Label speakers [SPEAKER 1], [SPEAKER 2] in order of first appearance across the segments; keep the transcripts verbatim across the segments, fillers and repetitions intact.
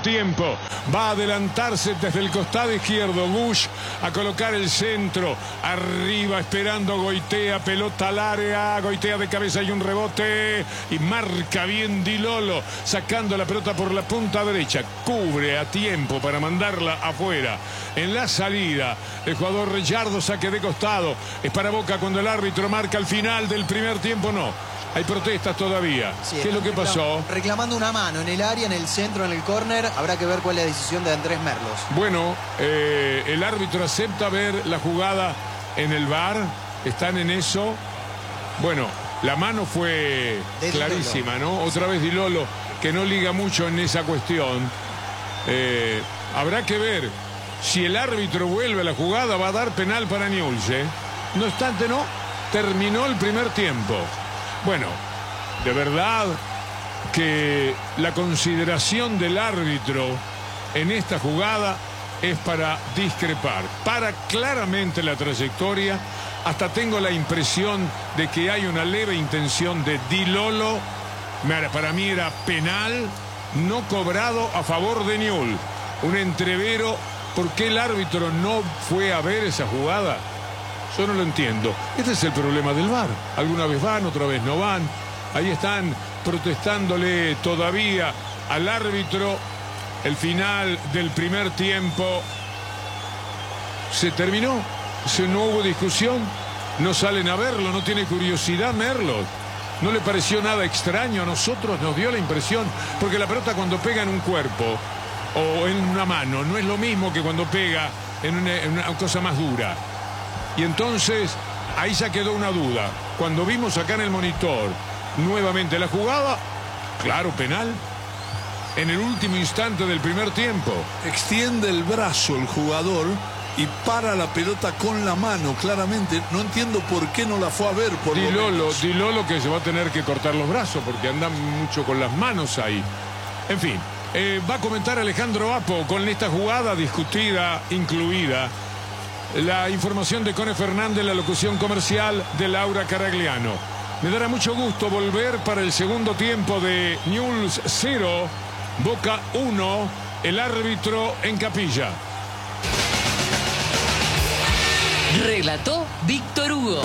[SPEAKER 1] tiempo. Va a adelantarse desde el costado izquierdo Bush a colocar el centro. Arriba esperando Goitea, pelota al área. Goitea de cabeza y un rebote. Y marca bien Di Lolo, sacando la pelota por la punta derecha. Cubre a tiempo para mandarla afuera. En la salida, el jugador Reyardo, saque de costado. Es para Boca cuando el árbitro marca el final del primer tiempo. No, hay protestas todavía. Sí, ¿qué es lo que pasó?
[SPEAKER 2] Reclamando una mano en el área, en el centro, en el córner. Habrá que ver cuál es la decisión de Andrés Merlos.
[SPEAKER 1] Bueno, eh, el árbitro acepta ver la jugada en el V A R. Están en eso. Bueno, la mano fue de clarísima, ¿no? Otra vez Di Lolo, que no liga mucho en esa cuestión. Eh, habrá que ver si el árbitro vuelve a la jugada. Va a dar penal para Newell's, ¿eh? No obstante, no. Terminó el primer tiempo. Bueno, de verdad que la consideración del árbitro en esta jugada es para discrepar. Para claramente la trayectoria. Hasta tengo la impresión de que hay una leve intención de Di Lolo. Para mí era penal no cobrado a favor de Newell's. Un entrevero. ¿Por qué el árbitro no fue a ver esa jugada? Yo no lo entiendo. Este es el problema del V A R. Alguna vez van, otra vez no van. Ahí están protestándole todavía al árbitro. El final del primer tiempo se terminó. No hubo discusión. No salen a verlo. No tiene curiosidad Merlos. No le pareció nada extraño. A nosotros nos dio la impresión. Porque la pelota cuando pega en un cuerpo o en una mano no es lo mismo que cuando pega en una, en una cosa más dura. Y entonces ahí ya quedó una duda. Cuando vimos acá en el monitor nuevamente la jugada, claro, penal en el último instante del primer tiempo.
[SPEAKER 3] Extiende el brazo el jugador y para la pelota con la mano, claramente. No entiendo por qué no la fue a ver. Por
[SPEAKER 1] Di Lolo, Di Lolo que se va a tener que cortar los brazos porque anda mucho con las manos ahí. En fin, eh, va a comentar Alejandro Apo con esta jugada discutida, incluida la información de Cone Fernández, la locución comercial de Laura Caragliano. Me dará mucho gusto volver para el segundo tiempo de Newell's cero, Boca uno, el árbitro en capilla.
[SPEAKER 4] Relató Víctor Hugo.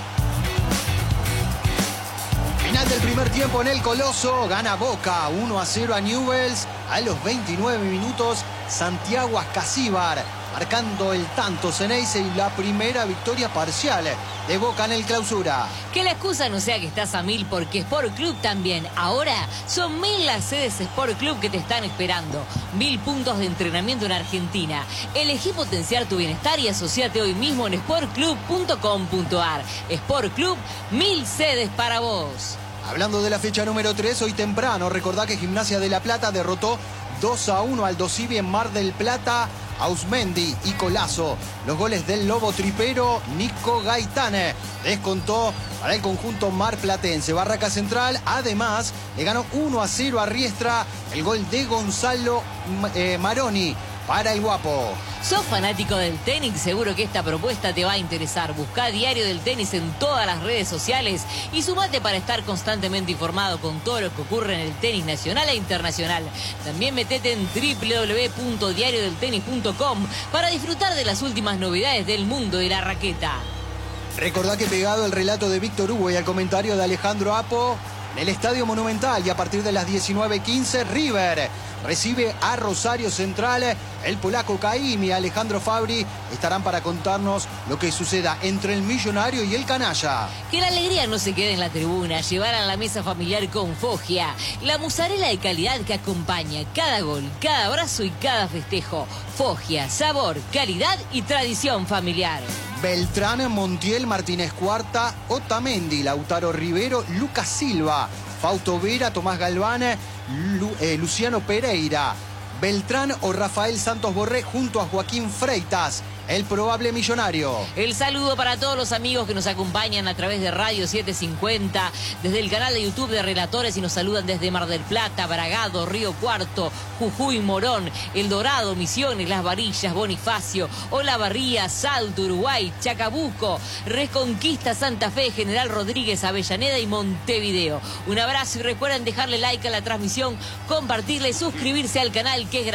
[SPEAKER 2] Final del primer tiempo en el Coloso. Gana Boca uno a cero a Newell's. A los veintinueve minutos, Santiago Ascasíbar marcando el tanto Ceneice y la primera victoria parcial de Boca en el Clausura.
[SPEAKER 4] Que la excusa no sea que estás a mil, porque Sport Club también. Ahora son mil las sedes Sport Club que te están esperando. Mil puntos de entrenamiento en Argentina. Elegí potenciar tu bienestar y asociate hoy mismo en sport club punto com punto ar. Sport Club, mil sedes para vos.
[SPEAKER 2] Hablando de la fecha número tres, hoy temprano, recordá que Gimnasia de La Plata derrotó dos a uno al Dosivi en Mar del Plata. Ausmendi y Colazo. Los goles del Lobo Tripero, Nico Gaitane. Descontó para el conjunto marplatense. Barraca Central, además, le ganó uno a cero a Riestra. El gol de Gonzalo eh, Maroni para el Guapo.
[SPEAKER 4] ¿Sos fanático del tenis? Seguro que esta propuesta te va a interesar. Buscá Diario del Tenis en todas las redes sociales y sumate para estar constantemente informado con todo lo que ocurre en el tenis nacional e internacional. También metete en doble u doble u doble u punto diario del tenis punto com para disfrutar de las últimas novedades del mundo de la raqueta.
[SPEAKER 2] Recordá que pegado el relato de Víctor Hugo y al comentario de Alejandro Apo, en el Estadio Monumental y a partir de las diecinueve quince, River recibe a Rosario Central. El polaco Caim y Alejandro Fabri estarán para contarnos lo que suceda entre el Millonario y el Canalla.
[SPEAKER 4] Que la alegría no se quede en la tribuna. Llevarán la mesa familiar con Foggia, la mozzarella de calidad que acompaña cada gol, cada abrazo y cada festejo. Foggia, sabor, calidad y tradición familiar.
[SPEAKER 2] Beltrán, Montiel, Martínez Cuarta, Otamendi, Lautaro Rivero, Lucas Silva, Fausto Vera, Tomás Galván, Lu, eh, Luciano Pereira, Beltrán o Rafael Santos Borré junto a Joaquín Freitas, el probable millonario.
[SPEAKER 4] El saludo para todos los amigos que nos acompañan a través de Radio setecientos cincuenta, desde el canal de YouTube de Relatores, y nos saludan desde Mar del Plata, Bragado, Río Cuarto, Jujuy, Morón, El Dorado, Misiones, Las Varillas, Bonifacio, Olavarría, Salto, Uruguay, Chacabuco, Reconquista, Santa Fe, General Rodríguez, Avellaneda y Montevideo. Un abrazo y recuerden dejarle like a la transmisión, compartirle, suscribirse al canal que es gratuito.